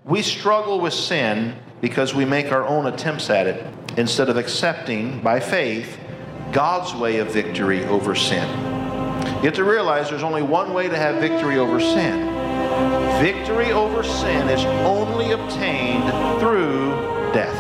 We struggle with sin because we make our own attempts at it instead of accepting, by faith, God's way of victory over sin. You have to realize there's only one way to have victory over sin. Victory over sin is only obtained through death.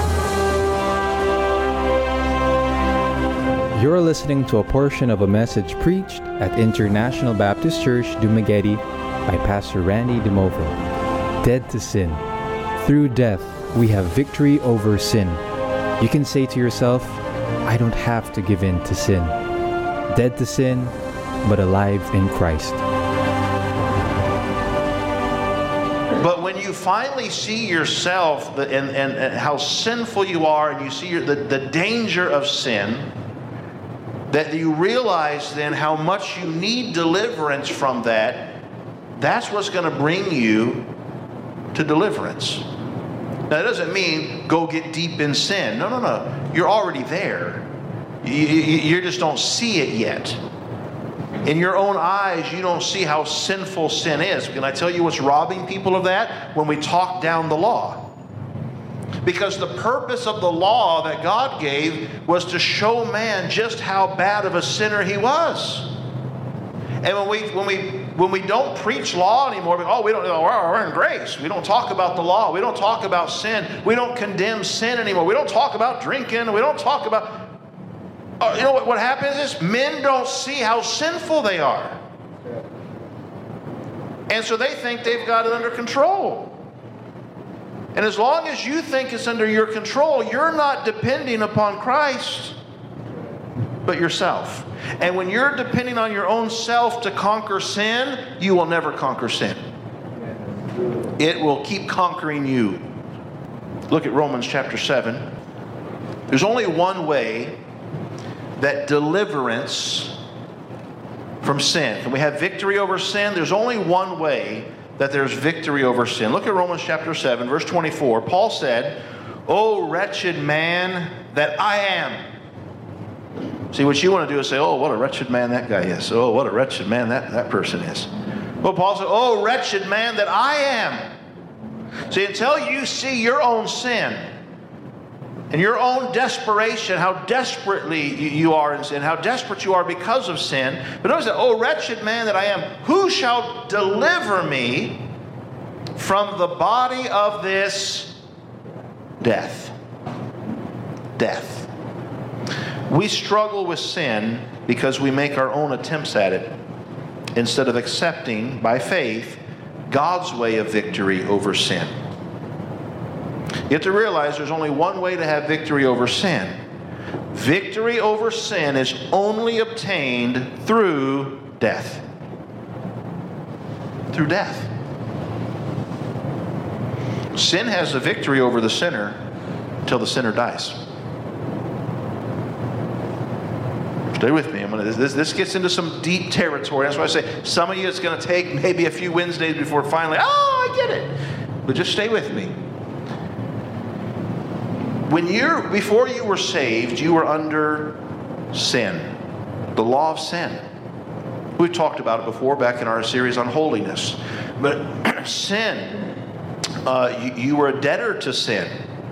You're listening to a portion of a message preached at International Baptist Church, Dumaguete by Pastor Randy DeMovo. Dead to sin. Through death, we have victory over sin. You can say to yourself, I don't have to give in to sin. Dead to sin, but alive in Christ. But when you finally see yourself and how sinful you are, and you see the danger of sin, that you realize then how much you need deliverance from that, that's what's going to bring you to deliverance. Now, that doesn't mean go get deep in sin. No. You're already there. You just don't see it yet. In your own eyes, you don't see how sinful sin is. Can I tell you what's robbing people of that? When we talk down the law. Because the purpose of the law that God gave was to show man just how bad of a sinner he was. And when we don't preach law anymore, we're in grace. We don't talk about the law. We don't talk about sin. We don't condemn sin anymore. We don't talk about drinking. We don't talk about... you know what happens is men don't see how sinful they are. And so they think they've got it under control. And as long as you think it's under your control, you're not depending upon Christ, but yourself. And when you're depending on your own self to conquer sin, you will never conquer sin. It will keep conquering you. Look at Romans chapter 7. There's only one way that deliverance from sin. Can we have victory over sin? There's only one way that there's victory over sin. Look at Romans chapter 7, verse 24. Paul said, "O wretched man that I am." See, what you want to do is say, "Oh, what a wretched man that guy is. Oh, what a wretched man that person is." Well, Paul said, "Oh, wretched man that I am." See, until you see your own sin and your own desperation, how desperately you are in sin, how desperate you are because of sin. But notice that, "Oh, wretched man that I am, who shall deliver me from the body of this death?" Death. We struggle with sin because we make our own attempts at it instead of accepting, by faith, God's way of victory over sin. You have to realize there's only one way to have victory over sin. Victory over sin is only obtained through death. Through death. Sin has the victory over the sinner until the sinner dies. Stay with me. This gets into some deep territory. That's why I say some of you it's going to take maybe a few Wednesdays before finally, I get it. But just stay with me. Before you were saved, you were under sin, the law of sin. We've talked about it before back in our series on holiness. But sin, you were a debtor to sin.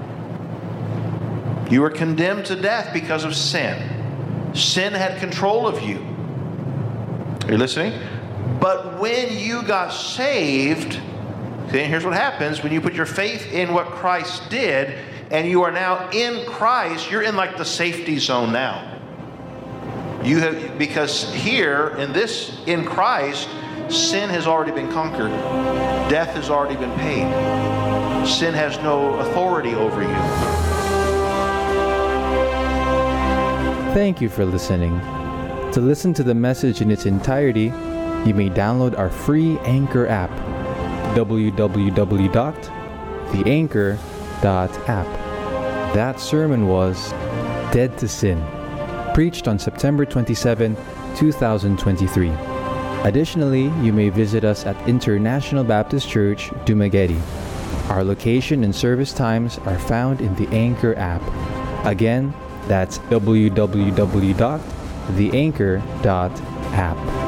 You were condemned to death because of sin. Sin had control of you. Are you listening? But when you got saved, see, here's what happens when you put your faith in what Christ did, and you are now in Christ. You're in like the safety zone now. Because here in Christ, sin has already been conquered. Death has already been paid. Sin has no authority over you. Thank you for listening. To listen to the message in its entirety, you may download our free Anchor app, www.theanchor.app. That sermon was Dead to Sin, preached on September 27, 2023. Additionally, you may visit us at International Baptist Church, Dumaguete. Our location and service times are found in the Anchor app. Again, that's www.theanchor.app.